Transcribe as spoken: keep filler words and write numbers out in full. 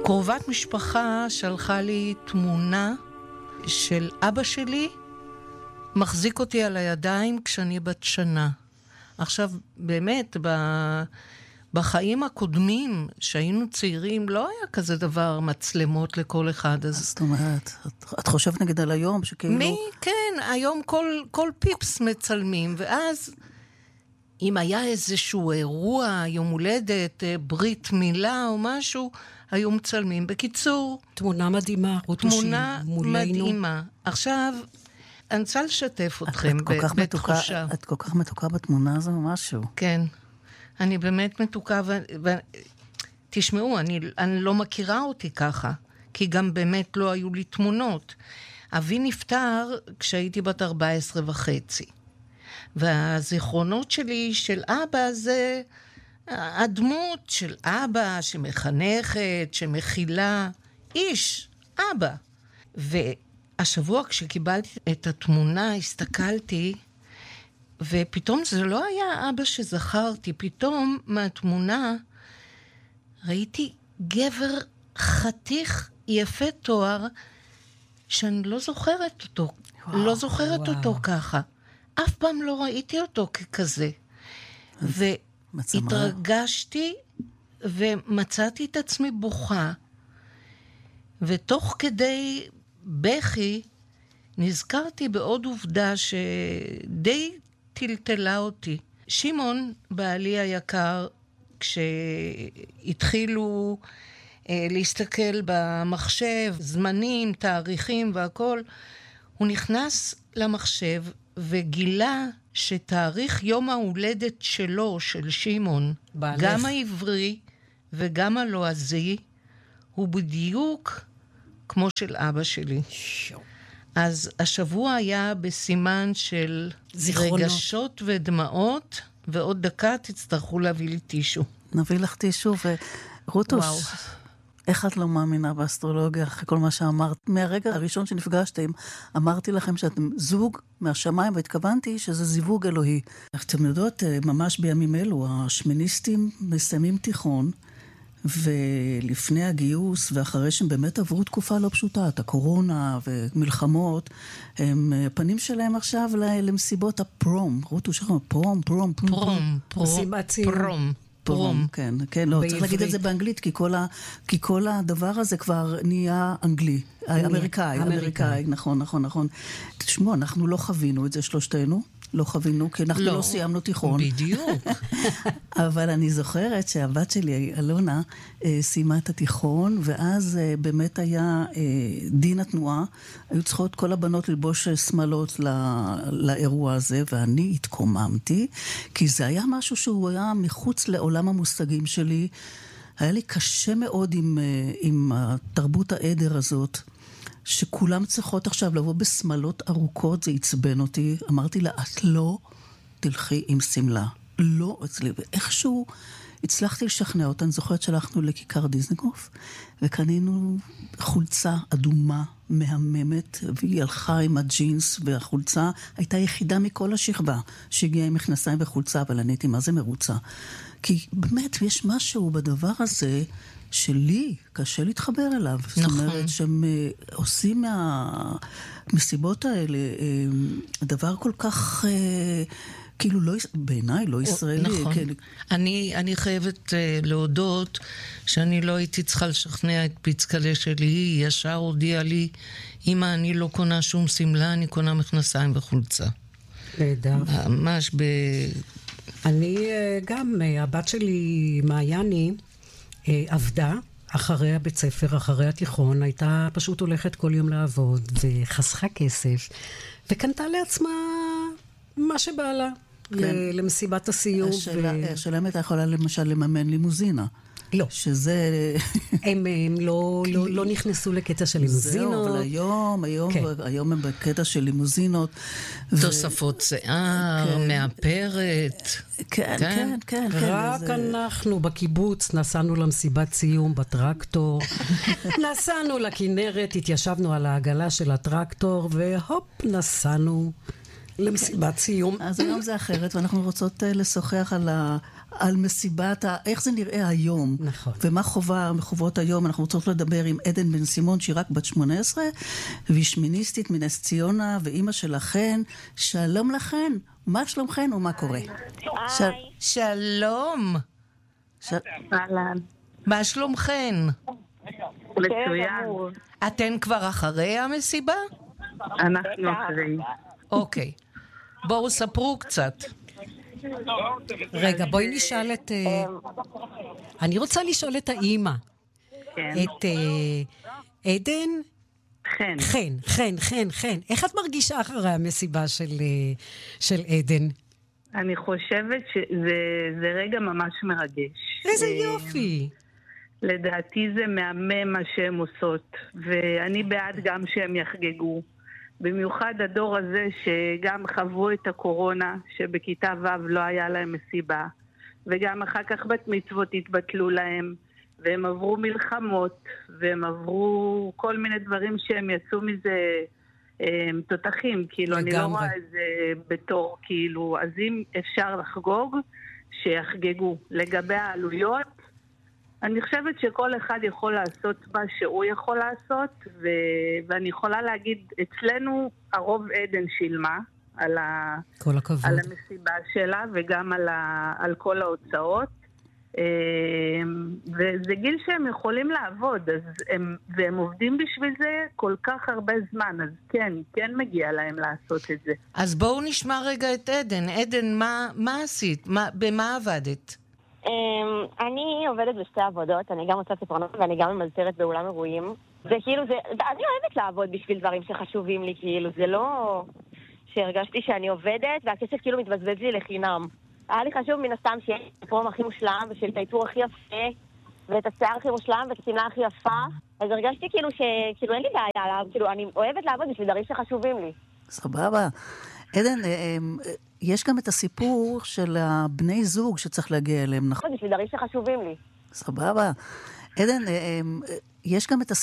קרובת משפחה שלחה לי תמונה של אבא שלי מחזיק אותי על הידיים כשאני בת שנה. עכשיו, באמת, בחיים הקודמים, שהיינו צעירים, לא היה כזה דבר מצלמות לכל אחד. אז... זאת אומרת, את, את חושבת נגד על היום שכאילו... מי? כן, היום כל, כל פיפס מצלמים, ואז אם היה איזשהו אירוע, יום הולדת, ברית מילה או משהו, היו מצלמים. בקיצור... תמונה מדהימה, רוטושי, תמונה מדהימה. עכשיו... אני רוצה לשתף אתכם בתחושה. את כל כך מתוקה בתמונה הזו משהו. כן. אני באמת מתוקה, ותשמעו, אני, אני לא מכירה אותי ככה, כי גם באמת לא היו לי תמונות. אבי נפטר כשהייתי בת ארבע עשרה וחצי. והזיכרונות שלי של אבא זה הדמות של אבא שמחנכת, שמכילה, איש, אבא. ו... השבוע כשקיבלתי את התמונה, הסתכלתי, ופתאום זה לא היה אבא שזכרתי, פתאום מהתמונה ראיתי גבר חתיך יפה תואר, שאני לא זוכרת אותו, וואו, לא זוכרת וואו. אותו ככה. אף פעם לא ראיתי אותו ככזה. והתרגשתי ומצאתי את עצמי בוכה, ותוך כדי... בכי, נזכרתי בעוד עובדה שדי טלטלה אותי. שמעון, בעלי היקר, כשהתחילו אה, להסתכל במחשב, זמנים, תאריכים והכל, הוא נכנס למחשב וגילה שתאריך יום ההולדת שלו, של שמעון, בעלך. גם העברי וגם הלועזי, הוא בדיוק... כמו של אבא שלי. שו. אז השבוע היה בסימן של זיכרונות. רגשות ודמעות, ועוד דקה תצטרכו להביא לי טישו. נביא לך טישו, ורוטוש, וואו. איך את לא מאמינה באסטרולוגיה, אחרי כל מה שאמרת? מהרגע הראשון שנפגשתם, אמרתי לכם שאתם זוג מהשמיים, והתכוונתי שזה זיווג אלוהי. אתם יודעות, ממש בימים אלו, השמיניסטים מסיימים תיכון, ולפני הגיוס, ואחרי שהם באמת עברו תקופה לא פשוטה, את הקורונה ומלחמות, הם פנים שלהם עכשיו למסיבות הפרום. רוטו שכם, פרום, פרום, פרום. פרום, פרום, פרום. פרום, כן, כן, לא, צריך להגיד את זה באנגלית, כי כל, ה, כי כל הדבר הזה כבר נהיה אנגלי, אמריקאי, אמריקאי, נכון, נכון, נכון. תשמעו, אנחנו לא חווינו את זה שלושתנו, לא חווינו, כי אנחנו לא, לא סיימנו תיכון. בדיוק. אבל אני זוכרת שהבת שלי, אלונה, סיימה את התיכון, ואז באמת היה דין התנועה, היו צריכות כל הבנות ללבוש שמלות לאירוע הזה, ואני התקוממתי, כי זה היה משהו שהוא היה מחוץ לעולם המושגים שלי, היה לי קשה מאוד עם, עם התרבות העדר הזאת, שכולם צריכות עכשיו לבוא בסמלות ארוכות, זה עצבן אותי. אמרתי לה, את לא תלכי עם סמלה. לא אצלי. ואיכשהו הצלחתי לשכנע אותה. אני זוכרת שלחנו לכיכר דיזנגוף, וקנינו חולצה אדומה, מהממת, והיא הלכה עם הג'ינס, והחולצה הייתה יחידה מכל השכבה, שהגיעה עם מכנסיים וחולצה, אבל אני הייתי מה זה מרוצה. כי באמת יש משהו בדבר הזה, שלי קשה להתחבר אליו. נכון. זאת אומרת שהם עושים מהמסיבות האלה דבר כל כך, כאילו לא, בעיניי לא ישראלי. נכון. כן. אני, אני חייבת להודות שאני לא הייתי צריכה לשכנע את פיצקלה שלי, היא ישר הודיעה לי, אמא, אני לא קונה שום סמלה, אני קונה מכנסיים וחולצה. נהדר. ממש ב... אני גם, הבת שלי מעייני, עבדה אחרי הבית ספר, אחרי התיכון, הייתה פשוט הולכת כל יום לעבוד, וחסכה כסף, וקנתה לעצמה מה שבא לה, כן. למסיבת הסיום. השאלה, ו... השאלה אם הייתה יכולה למשל לממן לימוזינה. לא. שזה... הם, הם לא, לא, לא נכנסו לקטע של לימוזינות. זהו, אבל היום, היום, כן. היום הם בקטע של לימוזינות. תוספות ו... שיער, כן. מאפרת. כן, כן, כן. כן רק וזה... אנחנו בקיבוץ נסענו למסיבת סיום בטרקטור, נסענו לכנרת, התיישבנו על העגלה של הטרקטור, והופ, נסענו למסיבת סיום. אז היום זה אחרת, ואנחנו רוצות לשוחח על, ה, על מסיבת, ה, איך זה נראה היום. נכון. ומה חובה, חובות היום. אנחנו רוצות לדבר עם עדן בן סימון, שהיא רק בת שמונה עשרה, והיא שמיניסטית מנס ציונה, ואימא שלה חן. שלום לכן, מה שלומכן ומה קורה? של... שלום. ש... מה שלומכן? מצוין. אתן כבר אחרי המסיבה? אנחנו אחרי. אוקיי. בואו ספרו קצת. רגע, בואי נשאל את... אני רוצה לשאול את האימא. את עדן? חן. חן, חן, חן, חן. איך את מרגישה אחרי המסיבה של עדן? אני חושבת שזה רגע ממש מרגש. איזה יופי. לדעתי זה מהמם מה שהן עושות, ואני בעד גם שהם יחגגו. במיוחד הדור הזה שגם חוו את הקורונה, שבכיתה ו' לא היה להם מסיבה, וגם אחר כך בת מצוות התבטלו להם, והם עברו מלחמות, והם עברו כל מיני דברים שהם יצאו מזה הם, תותחים, כאילו לגמרי. אני לא רואה את זה בתור, כאילו, אז אם אפשר לחגוג, שיחגגו. לגבי העלויות, אני חושבת שכל אחד יכול לעשות מה שהוא יכול לעשות, ו... ואני יכולה להגיד, אצלנו הרוב עדן שילמה על, ה... כל הכבוד. על המסיבה שלה, וגם על, ה... על כל ההוצאות. וזה גיל שהם יכולים לעבוד, אז הם... והם עובדים בשביל זה כל כך הרבה זמן, אז כן, כן מגיע להם לעשות את זה. אז בואו נשמע רגע את עדן. עדן, מה, מה עשית? מה... במה עבדת? אני עובדת בשתי עבודות, אני גם עושה ספרנות ואני גם ממלצרת באולם אירועים. זה כאילו, זה, אני אוהבת לעבוד בשביל דברים שחשובים לי, כאילו, זה לא שהרגשתי שאני עובדת והכסף כאילו מתבזבז לי לחינם. היה לי חשוב מן הסתם שיהיה את הפרום הכי מושלם ושל את העיטור הכי יפה ואת השיער הכי מושלם ואת השמלה הכי יפה. אז הרגשתי כאילו שכאילו אין לי בעיה, כאילו אני אוהבת לעבוד בשביל דברים שחשובים לי. סבבה. עדן, יש גם את הסיפור של הבני זוג שצריך להגיע אליהם, נכון? בשביל דברים שחשובים לי. סבבה. עדן, יש גם את